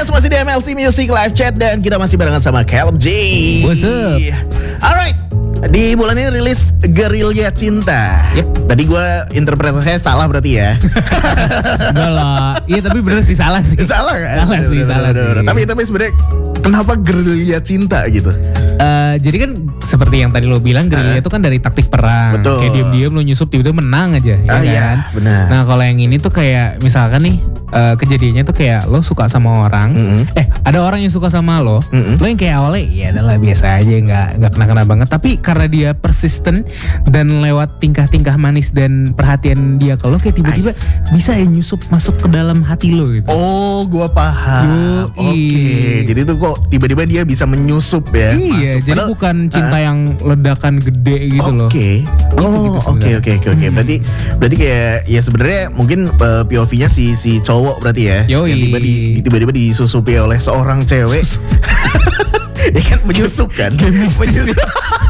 Yes, masih di MLC Music Live Chat dan kita masih barengan sama Caleb J. What's up? Alright, di bulan ini rilis Gerilya Cinta. Yep. Tadi gue interpretasinya salah berarti ya. Enggak lah. Iya tapi bener sih salah sih. Salah kan? Salah sih, salah sih. Tapi sebenarnya kenapa Gerilya Cinta gitu? Jadi kan seperti yang tadi lo bilang gerilya itu kan dari taktik perang. Betul. Kayak diam-diam lo nyusup tiba-tiba menang aja, ya Iya, kan? benar. Nah kalau yang ini tuh kayak misalkan nih kejadiannya tuh kayak lo suka sama orang, ada orang yang suka sama lo, lo yang kayak awalnya ya adalah biasa aja, nggak kena-kena banget. Tapi karena dia persisten dan lewat tingkah-tingkah manis dan perhatian dia ke lo, kayak tiba-tiba bisa ya nyusup masuk ke dalam hati lo gitu. Oh, gue paham. Yoi. Oke, jadi tuh kok tiba-tiba dia bisa menyusup ya? Iya, masuk. jadi Padahal, bukan cinta yang ledakan gede gitu loh. Oke. Gitu Oke. Berarti kayak ya sebenarnya mungkin POV-nya si cowok berarti ya. Yoi. Yang tiba-tiba disusupi oleh seorang cewek. Ya kan menyusup kan? Menyusup.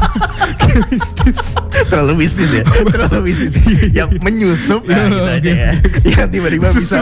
Terlalu mistis ya. Yang menyusup gitu aja ya. Yang tiba-tiba bisa.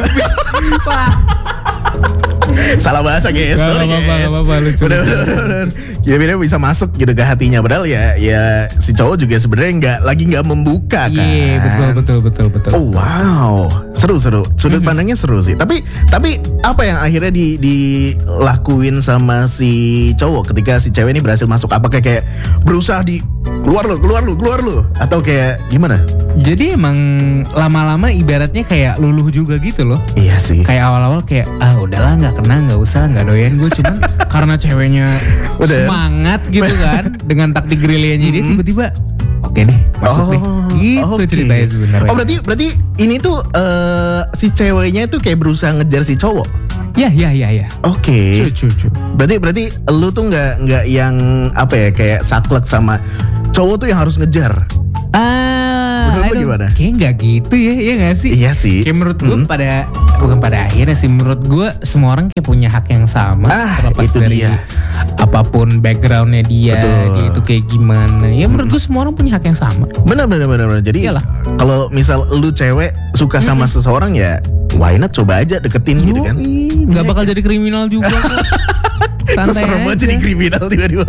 Salah bahasa guys, sorry guys. Bener. Kira-kira bisa masuk gitu ke hatinya. Padahal ya si cowok juga sebenarnya nggak membuka kan. Iya, betul. Oh wow, seru. Sudut pandangnya seru sih. Tapi apa yang akhirnya dilakuin sama si cowok ketika si cewek ini berhasil masuk? Apakah kayak berusaha keluar lu atau kayak gimana? Jadi emang lama-lama ibaratnya kayak luluh juga gitu loh. Iya sih. Kayak awal-awal kayak udahlah nggak kena, nggak usah, nggak doyan gue, cuman karena ceweknya semangat gitu kan dengan taktik gerilyanya dia, tiba-tiba oke deh masuk deh. Gitu ceritanya sebenarnya. Oh berarti ini tuh si ceweknya tuh kayak berusaha ngejar si cowok. Ya. Oke. Cu. Berarti lu tuh nggak yang apa ya kayak saklek sama cowok tuh yang harus ngejar. Menurut lu gimana? Kayak nggak gitu ya, iya nggak sih? Iya sih. Kayak menurut gue bukan pada akhirnya sih, menurut gue semua orang kayak punya hak yang sama, terlepas itu dari dia. Apapun backgroundnya dia, Betul. dia itu kayak gimana. Ya menurut gue semua orang punya hak yang sama. Benar. Jadi kalau misal lu cewek suka sama seseorang ya, why not coba aja deketin gitu kan? Nggak bakal jadi kriminal juga kok. Santai serem aja. banget jadi kriminal tiba-tiba.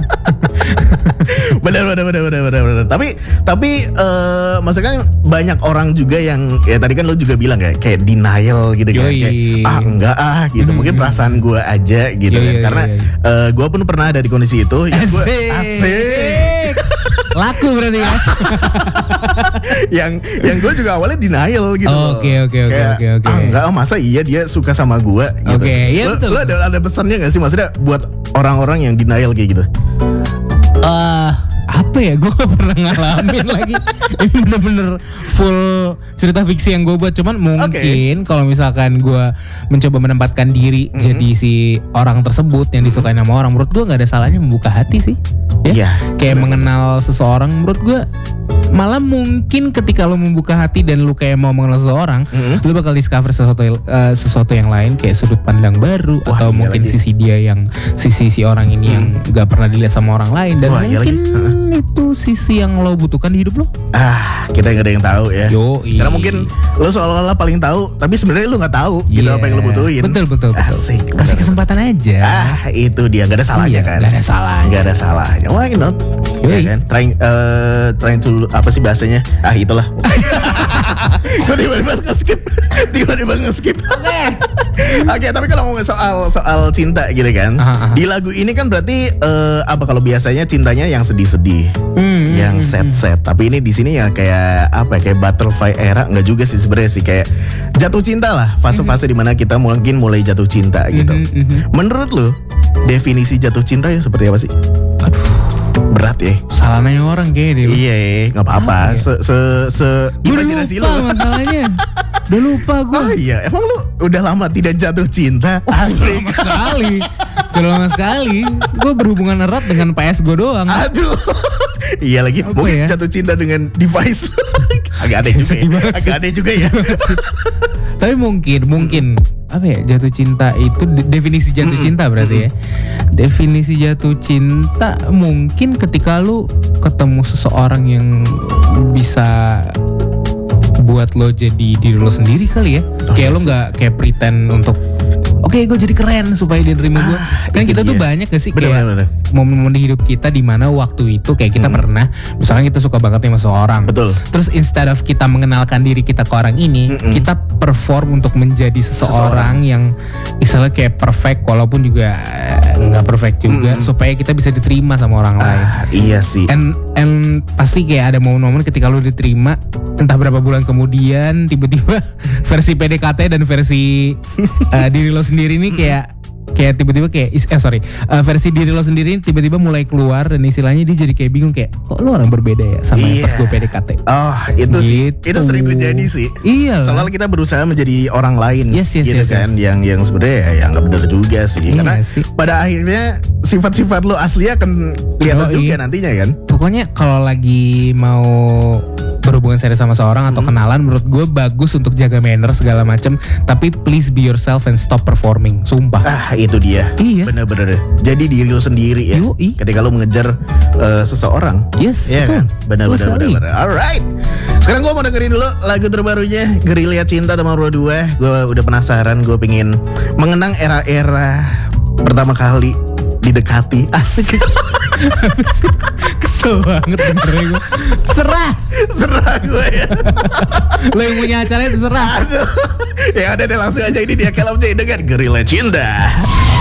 Benar. Tapi maksudnya kan banyak orang juga yang ya tadi kan lo juga bilang kayak denial gitu kan. Kayak enggak gitu. Mungkin perasaan gue aja gitu kan. Karena gue pun pernah ada di kondisi itu. Ya asik. Laku berarti ya. yang gue juga awalnya denial gitu. Oke. Enggak, masa iya dia suka sama gue gitu. Oke, iya betul. Lo ada pesannya gak sih maksudnya buat orang-orang yang denial kayak gitu? Apa ya, gue gak pernah ngalamin lagi. Ini bener-bener full cerita fiksi yang gue buat. Cuman mungkin kalau misalkan gue mencoba menempatkan diri jadi si orang tersebut yang disukai sama orang, menurut gue gak ada salahnya membuka hati sih. Ya, kayak mengenal seseorang, menurut gue malah mungkin ketika lo membuka hati dan lo kayak mau mengenal seseorang, lo bakal discover sesuatu yang lain, kayak sudut pandang baru. Atau mungkin sisi dia yang sisi orang ini yang gak pernah dilihat sama orang lain, dan mungkin itu sisi yang lo butuhkan di hidup lo. Kita gak ada yang tahu ya. Yoi. Karena mungkin lo seolah-olah paling tahu, tapi sebenarnya lo gak tahu gitu apa yang lo butuhin. Betul. Asik. Kasih kesempatan aja. Itu dia, gak ada salahnya kan. Gak ada salahnya. Why not? Ya kan? Trying to apa sih bahasanya? Itulah. Gue tiba-tiba nge-skip. Oke, tapi kalau ngomongin soal cinta gitu kan, di lagu ini kan berarti apa kalau biasanya cintanya yang sedih-sedih, yang sad-sad. Tapi ini di sini ya kayak apa? Kayak butterfly era, nggak juga sih sebenarnya sih, kayak jatuh cinta lah, fase-fase dimana kita mungkin mulai jatuh cinta gitu. Menurut lu definisi jatuh cinta ya seperti apa sih? Aduh, berat ya. Salah nanya orang kayaknya deh. Iya, nggak apa-apa. Imajinasi lu. Masalahnya. Udah lupa gue. Oh iya, emang lu udah lama tidak jatuh cinta? Asik. Sudah lama sekali. Gue berhubungan erat dengan PS gue doang. Aduh. Iya lagi, mungkin jatuh cinta dengan device. Agak aneh juga ya. Tapi mungkin apa ya, jatuh cinta itu definisi jatuh cinta berarti ya. Definisi jatuh cinta mungkin ketika lu ketemu seseorang yang bisa buat lo jadi diri lo sendiri kali ya. Kayak lo nggak kayak pretend untuk oke, gue jadi keren supaya dia nerima gue. Kan kita tuh banyak gak sih kayak momen-momen di hidup kita di mana waktu itu kayak kita pernah, misalnya kita suka banget sama seseorang. Betul. Terus instead of kita mengenalkan diri kita ke orang ini, kita perform untuk menjadi seseorang yang istilahnya kayak perfect, walaupun juga nggak perfect juga, supaya kita bisa diterima sama orang lain. Iya sih. And pasti kayak ada momen-momen ketika lu diterima, entah berapa bulan kemudian tiba-tiba versi PDKT dan versi diri lo sendiri nih kayak tiba-tiba versi diri lo sendiri tiba-tiba mulai keluar, dan istilahnya dia jadi kayak bingung kayak, kok lo orang berbeda ya sama yang pas gue PDKT. Oh itu gitu. Sih itu sering terjadi sih. Iya. Soalnya kita berusaha menjadi orang lain, yes, kan, yang sebenarnya ya nggak benar juga sih. Karena pada akhirnya sifat-sifat lo asli akan kelihatan juga nantinya kan. Pokoknya kalau lagi mau berhubungan serius sama seorang atau kenalan, menurut gue bagus untuk jaga manner segala macam, tapi please be yourself and stop performing. Sumpah. Itu dia. Iya. Bener-bener. Jadi diri lo sendiri ya. Yui. Ketika lo mengejar seseorang. Yes. Iya kan? Bener-bener. Alright. Sekarang gue mau dengerin dulu lagu terbarunya Gerilya Cinta Teman Roda 2. Gue udah penasaran. Gue pengen mengenang era-era pertama kali didekati. Asik. Kesel banget dengerin gue. Serah gue ya. Lo yang punya acaranya terserah. Aduh. Ya udah deh, langsung aja, ini dia Caleb J dengan Gerilya Cinta.